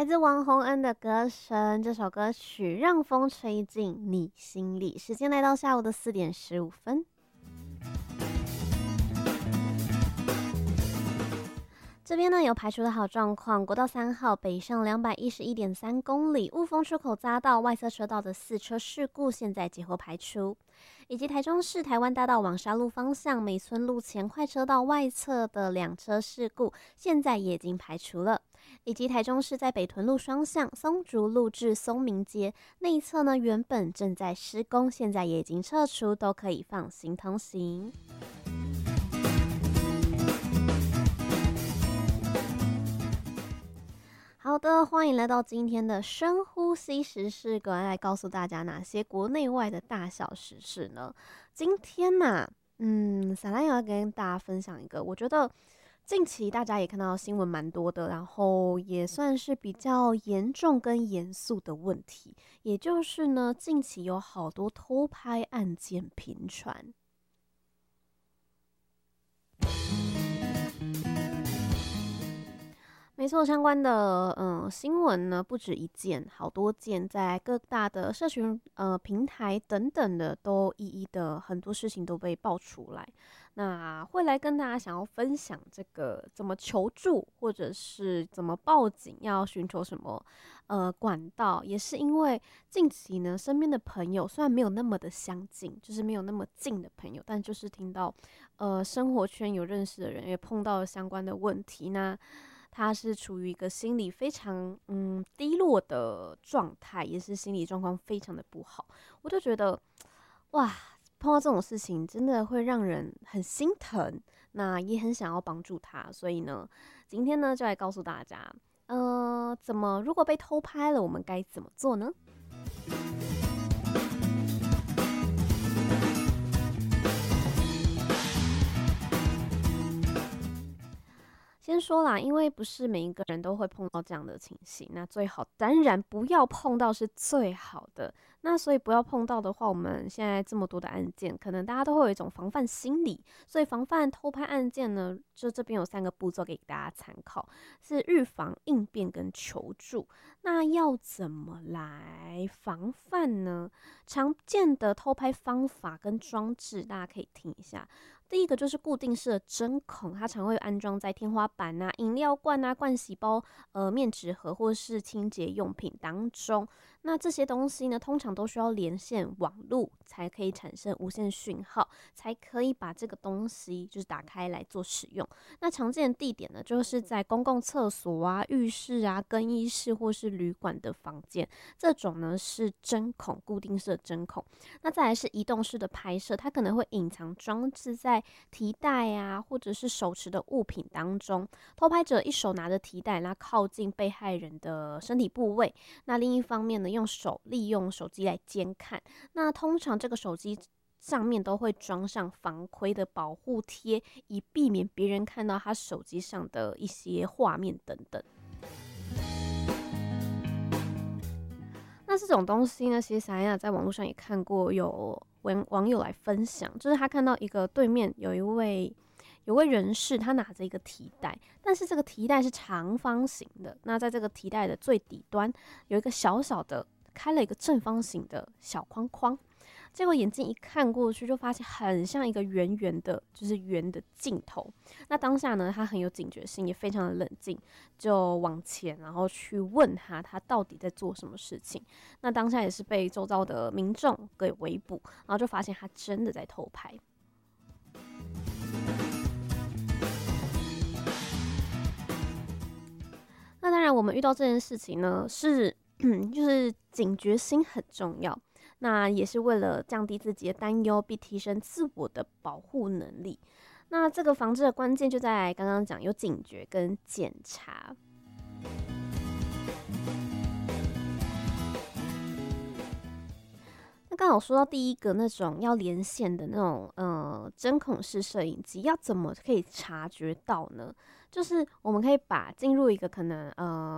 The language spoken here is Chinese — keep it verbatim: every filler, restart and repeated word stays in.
来自王洪恩的歌声，这首歌曲让风吹进你心里。时间来到下午的四点十五分。这边呢有排除的好状况，国道三号北上两百一十一点三公里，雾峰出口匝道外侧车道的四车事故现在结后排除，以及台中市台湾大道往沙路方向美村路前快车道外侧的两车事故现在也已经排除了，以及台中市在北屯路双向松竹路至松明街那一侧呢原本正在施工，现在也已经撤除，都可以放心通行。好的，欢迎来到今天的深呼吸时事，赶快来告诉大家哪些国内外的大小时事呢？今天呢、啊，嗯，萨拉要跟大家分享一个，我觉得近期大家也看到新闻蛮多的，然后也算是比较严重跟严肃的问题，也就是呢，近期有好多偷拍案件频传。没错，相关的嗯新闻呢不止一件，好多件，在各大的社群呃平台等等的都一一的很多事情都被爆出来。那会来跟大家想要分享这个怎么求助，或者是怎么报警，要寻求什么呃管道，也是因为近期呢身边的朋友虽然没有那么的相近，就是没有那么近的朋友，但就是听到呃生活圈有认识的人也碰到了相关的问题，那他是处于一个心理非常嗯低落的状态，也是心理状况非常的不好。我就觉得，哇，碰到这种事情真的会让人很心疼，那也很想要帮助他。所以呢，今天呢就来告诉大家，呃，怎么如果被偷拍了，我们该怎么做呢？先说啦，因为不是每一个人都会碰到这样的情形，那最好当然不要碰到是最好的。那所以不要碰到的话，我们现在这么多的案件，可能大家都会有一种防范心理，所以防范偷拍案件呢，就这边有三个步骤给大家参考，是预防、应变跟求助。那要怎么来防范呢？常见的偷拍方法跟装置，大家可以听一下。第一个就是固定式的针孔，它常会安装在天花板啊、饮料罐啊、盥洗包、呃面纸盒或是清洁用品当中。那这些东西呢，通常都需要连线网路才可以产生无线讯号，才可以把这个东西就是打开来做使用。那常见的地点呢，就是在公共厕所啊、浴室啊、更衣室或是旅馆的房间。这种呢是针孔，固定式的针孔。那再来是移动式的拍摄，它可能会隐藏装置在提袋啊，或者是手持的物品当中。偷拍者一手拿着提袋，那靠近被害人的身体部位。那另一方面呢，用手利用手机来监看。那通常这个手机上面都会装上防窥的保护贴，以避免别人看到他手机上的一些画面等等。那这种东西呢，其实闪亚在网络上也看过，有网网友来分享，就是他看到一个对面有一位有位人士，他拿着一个提袋，但是这个提袋是长方形的，那在这个提袋的最底端有一个小小的开了一个正方形的小框框。结果眼睛一看过去，就发现很像一个圆圆的，就是圆的镜头。那当下呢，他很有警觉性，也非常的冷静，就往前，然后去问他，他到底在做什么事情。那当下也是被周遭的民众给围捕，然后就发现他真的在偷拍。那当然，我们遇到这件事情呢，是就是警觉心很重要。那也是为了降低自己的担忧，并提升自我的保护能力。那这个防治的关键就在刚刚讲有警觉跟检查。那刚好说到第一个那种要连线的那种呃针孔式摄影机，要怎么可以察觉到呢？就是我们可以把进入一个可能呃。